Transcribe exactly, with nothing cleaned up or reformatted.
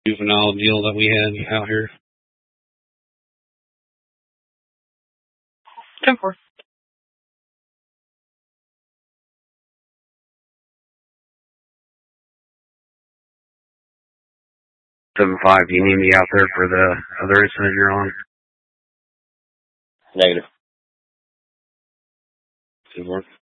juvenile deal that we had out here. ten four. seven five, do you need me out there for the other incident you're on? Negative. Good work.